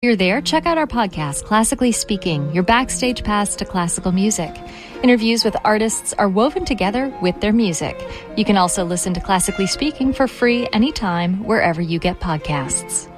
You're there, check out our podcast, Classically Speaking, your backstage pass to classical music. Interviews with artists are woven together with their music. You can also listen to Classically Speaking for free anytime, wherever you get podcasts.